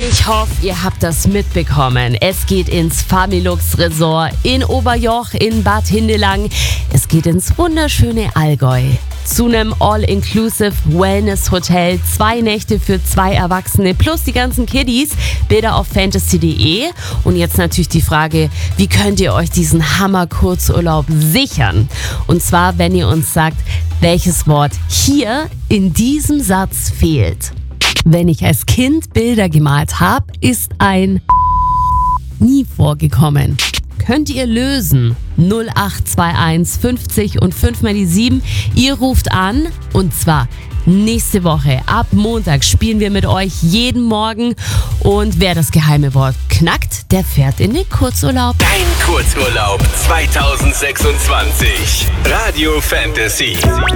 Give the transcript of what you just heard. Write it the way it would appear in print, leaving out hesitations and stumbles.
Ich hoffe, ihr habt das mitbekommen. Es geht ins Familux Resort in Oberjoch in Bad Hindelang. Es geht ins wunderschöne Allgäu. Zu einem All-Inclusive Wellness-Hotel. 2 Nächte für 2 Erwachsene plus die ganzen Kiddies. Bilder auf fantasy.de. Und jetzt natürlich die Frage, wie könnt ihr euch diesen Hammer-Kurzurlaub sichern? Und zwar, wenn ihr uns sagt, welches Wort hier in diesem Satz fehlt. Wenn ich als Kind Bilder gemalt habe, ist ein nie vorgekommen. Könnt ihr lösen? 0821 50 und 5 mal die 7. Ihr ruft an und zwar nächste Woche ab Montag spielen wir mit euch jeden Morgen. Und wer das geheime Wort knackt, der fährt in den Kurzurlaub. Dein Kurzurlaub 2026. Radio Fantasy.